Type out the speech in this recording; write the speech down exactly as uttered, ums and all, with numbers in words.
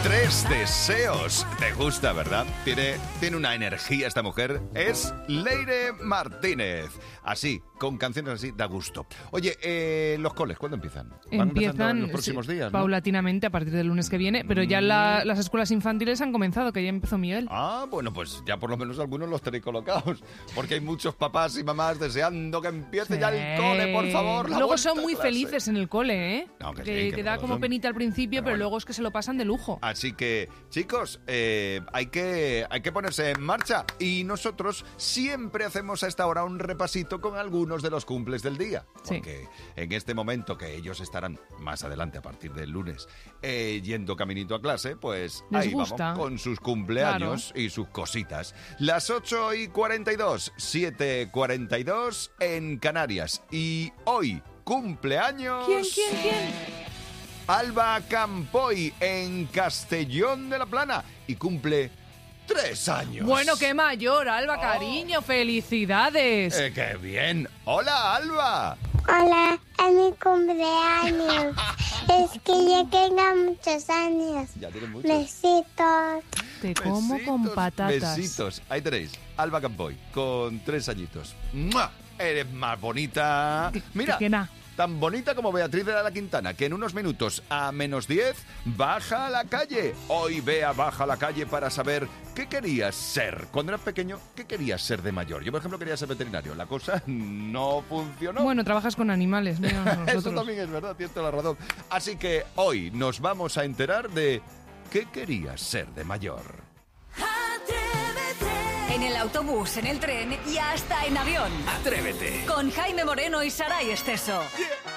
Tres deseos. Te gusta, ¿verdad? Tiene, tiene una energía esta mujer. Es Leire Martínez. Así, con canciones así, da gusto. Oye, eh, ¿los coles cuándo empiezan? Van Empiezan los próximos sí, días, ¿no? paulatinamente a partir del lunes que viene, pero ya la, las escuelas infantiles han comenzado, que ya empezó Miguel. Ah, bueno, pues ya por lo menos algunos los tenéis colocados, porque hay muchos papás y mamás deseando que empiece Sí. ya el cole, por favor. La luego son vuelta a muy clase. felices en el cole, ¿eh? No, que sí, que, que que da todos como son. penita al principio, Pero pero, bueno. luego es que se lo pasan de lujo. Así que, chicos, eh, hay que hay que ponerse en marcha. Y nosotros siempre hacemos a esta hora un repasito con algunos de los cumples del día. Sí. Porque en este momento que ellos estarán más adelante, a partir del lunes, eh, yendo caminito a clase, pues Les ahí gusta. vamos con sus cumpleaños y sus cositas. Las ocho y cuarenta y dos, siete y cuarenta y dos en Canarias. Y hoy, cumpleaños... ¿Quién, quién, quién? Alba Campoy en Castellón de la Plana y cumple tres años. Bueno, qué mayor, Alba, Oh. cariño, felicidades. Eh, ¡Qué bien! ¡Hola, Alba! Hola, es mi cumpleaños. Es que ya tenga muchos años. Ya tiene muchos. Besitos. Te como con Besitos, patatas. Besitos. Ahí tenéis, Alba Campoy, con tres añitos. ¡Mua! Eres más bonita. Mira, que na. tan bonita como Beatriz de la Quintana, que en unos minutos a menos diez baja a la calle. Hoy Bea baja a la calle para saber qué querías ser. Cuando eras pequeño, ¿qué querías ser de mayor? Yo, por ejemplo, quería ser veterinario. La cosa no funcionó. Bueno, trabajas con animales, mira nosotros. Eso también es verdad, tienes toda la razón. Así que hoy nos vamos a enterar de qué querías ser de mayor. En el autobús, en el tren y hasta en avión. Atrévete. Con Jaime Moreno y Saray Esteso.